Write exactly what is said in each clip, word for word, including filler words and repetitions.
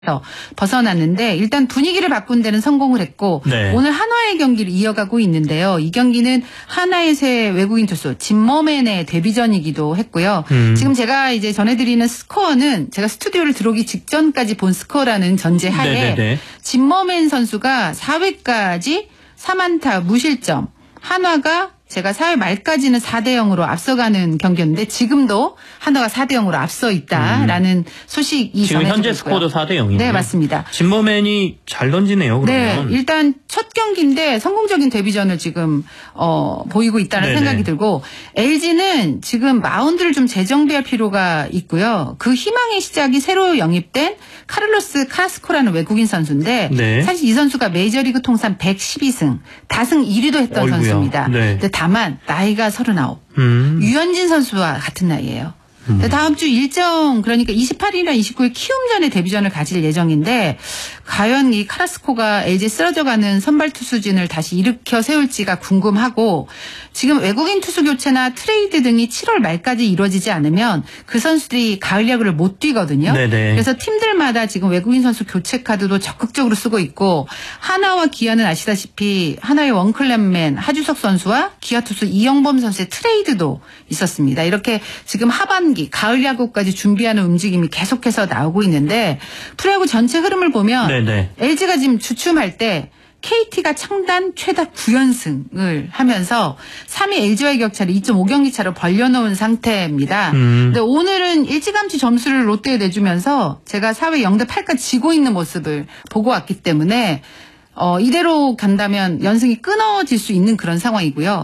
벗어났는데 일단 분위기를 바꾼 데는 성공을 했고 네. 오늘 한화의 경기를 이어가고 있는데요. 이 경기는 한화의 새 외국인 투수 짐머맨의 데뷔전이기도 했고요. 음. 지금 제가 이제 전해드리는 스코어는 제가 스튜디오를 들어오기 직전까지 본 스코어라는 전제하에 네네네. 짐머맨 선수가 사 회까지 삼 안타 무실점, 한화가 제가 사 회 말까지는 사 대 영으로 앞서가는 경기였는데 지금도 한화가 사 대 영으로 앞서 있다라는 음. 소식이 지금 전해지고 현재 있고요. 스코어도 사 대 영이네요. 네, 맞습니다. 짐머맨이 잘 던지네요. 그러면. 네, 일단 첫 경기인데 성공적인 데뷔전을 지금 어, 보이고 있다는 네네. 생각이 들고 엘지는 지금 마운드를 좀 재정비할 필요가 있고요. 그 희망의 시작이 새로 영입된 카를로스 카라스코라는 외국인 선수인데 네. 사실 이 선수가 메이저리그 통산 백십이 승, 다승 일 위도 했던 어이구야. 선수입니다. 네. 다만 나이가 서른아홉. 음. 유현진 선수와 같은 나이예요. 음. 다음 주 일정 그러니까 이십팔 일이나 이십구 일 키움전에 데뷔전을 가질 예정인데 과연 이 카라스코가 엘지 쓰러져가는 선발 투수진을 다시 일으켜 세울지가 궁금하고 지금 외국인 투수 교체나 트레이드 등이 칠월 말까지 이루어지지 않으면 그 선수들이 가을 야구를 못 뛰거든요. 네네. 그래서 팀들마다 지금 외국인 선수 교체 카드도 적극적으로 쓰고 있고 하나와 기아는 아시다시피 하나의 원클랩맨 하주석 선수와 기아 투수 이영범 선수의 트레이드도 있었습니다. 이렇게 지금 하반기 가을 야구까지 준비하는 움직임이 계속해서 나오고 있는데 프로야구 전체 흐름을 보면 네네. 엘지가 지금 주춤할 때 케이티가 창단 최다 구 연승을 하면서 삼 위 엘지와의 격차를 이 점 오 경기 차로 벌려놓은 상태입니다. 음. 근데 오늘은 일찌감치 점수를 롯데에 내주면서 제가 사 회 영 대 팔까지 지고 있는 모습을 보고 왔기 때문에 어, 이대로 간다면 연승이 끊어질 수 있는 그런 상황이고요.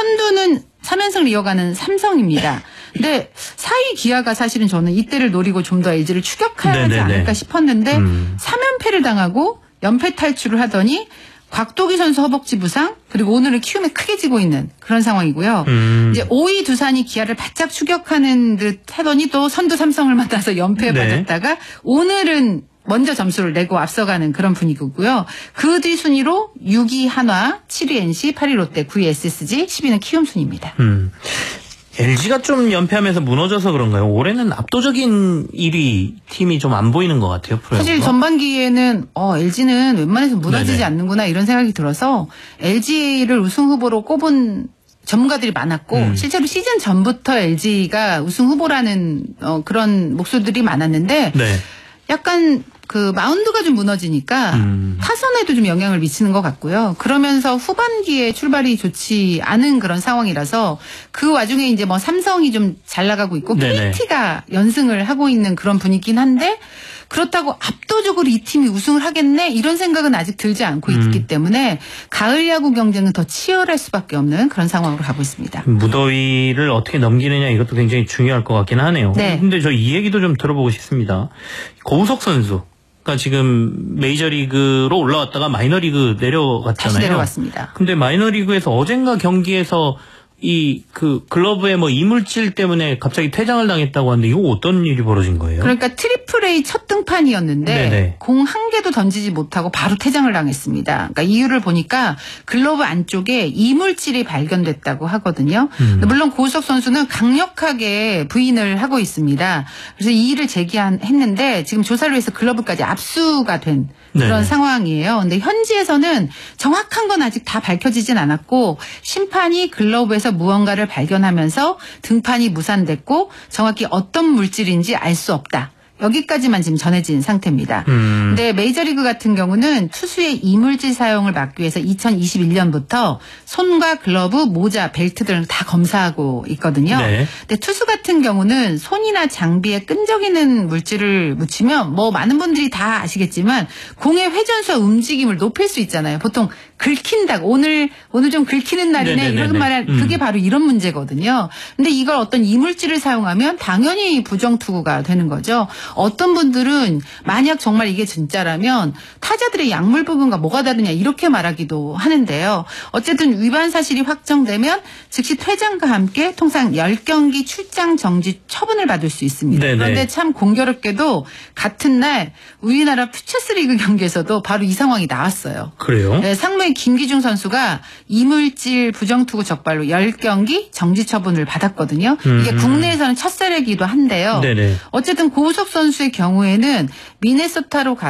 선두는 삼 연승을 이어가는 삼성입니다. 근데 사 위 기아가 사실은 저는 이때를 노리고 좀 더 엘지를 추격하지 네네네. 않을까 싶었는데 음. 삼 연패를 당하고 연패 탈출을 하더니 곽도기 선수 허벅지 부상 그리고 오늘은 키움에 크게 지고 있는 그런 상황이고요. 음. 이제 오 위 두산이 기아를 바짝 추격하는 듯 하더니 또 선두 삼성을 만나서 연패에 네. 빠졌다가 오늘은 먼저 점수를 내고 앞서가는 그런 분위기고요. 그 뒤 순위로 육 위 한화, 칠 위 엔씨, 팔 위 롯데, 구 위 에스에스지, 십 위는 키움 순입니다. 음. 엘지가 좀 연패하면서 무너져서 그런가요? 올해는 압도적인 일 위 팀이 좀 안 보이는 것 같아요. 프로야구가. 사실 전반기에는 어, 엘지는 웬만해서 무너지지 네네. 않는구나 이런 생각이 들어서 엘지를 우승 후보로 꼽은 전문가들이 많았고 음. 실제로 시즌 전부터 엘지가 우승 후보라는 어, 그런 목소리들이 많았는데 네. 약간 그 마운드가 좀 무너지니까 음. 타선에도 좀 영향을 미치는 것 같고요. 그러면서 후반기에 출발이 좋지 않은 그런 상황이라서 그 와중에 이제 뭐 삼성이 좀 잘 나가고 있고 네네. 케이티가 연승을 하고 있는 그런 분위기긴 한데 그렇다고 압도적으로 이 팀이 우승을 하겠네 이런 생각은 아직 들지 않고 음. 있기 때문에 가을 야구 경쟁은 더 치열할 수밖에 없는 그런 상황으로 가고 있습니다. 무더위를 어떻게 넘기느냐 이것도 굉장히 중요할 것 같긴 하네요. 네. 근데 저 이 얘기도 좀 들어보고 싶습니다. 고우석 선수. 그러니까 지금 메이저리그로 올라왔다가 마이너리그 내려갔잖아요. 다시 내려갔습니다. 근데 마이너리그에서 어젠가 경기에서 이 그 글러브에 뭐 이물질 때문에 갑자기 퇴장을 당했다고 하는데 이거 어떤 일이 벌어진 거예요? 그러니까 트리플 A 첫 등판이었는데 공 한 개도 던지지 못하고 바로 퇴장을 당했습니다. 그러니까 이유를 보니까 글러브 안쪽에 이물질이 발견됐다고 하거든요. 음. 물론 고우석 선수는 강력하게 부인을 하고 있습니다. 그래서 이 일을 제기했는데 지금 조사를 위해서 글러브까지 압수가 된 그런 네네. 상황이에요. 근데 현지에서는 정확한 건 아직 다 밝혀지진 않았고 심판이 글러브에서 무언가를 발견하면서 등판이 무산됐고 정확히 어떤 물질인지 알 수 없다. 여기까지만 지금 전해진 상태입니다. 음. 근데 메이저리그 같은 경우는 투수의 이물질 사용을 막기 위해서 이천이십일 년부터 손과 글러브, 모자, 벨트 등을 다 검사하고 있거든요. 네. 근데 투수 같은 경우는 손이나 장비에 끈적이는 물질을 묻히면 뭐 많은 분들이 다 아시겠지만 공의 회전수와 움직임을 높일 수 있잖아요. 보통 긁힌다고 오늘 오늘 좀 긁히는 날이네 네네네네. 이런 말할 음. 그게 바로 이런 문제거든요. 근데 이걸 어떤 이물질을 사용하면 당연히 부정투구가 되는 거죠. 어떤 분들은 만약 정말 이게 진짜라면 타자들의 약물 부분과 뭐가 다르냐 이렇게 말하기도 하는데요. 어쨌든 위반 사실이 확정되면 즉시 퇴장과 함께 통상 십 경기 출장 정지 처분을 받을 수 있습니다. 네네. 그런데 참 공교롭게도 같은 날 우리나라 퓨처스리그 경기에서도 바로 이 상황이 나왔어요. 그래요? 네, 상무의 김기중 선수가 이물질 부정투구 적발로 십 경기 정지 처분을 받았거든요. 이게 음. 국내에서는 첫사례이기도 한데요. 네네. 어쨌든 고우석 선수의 경우에는 미네소타로 가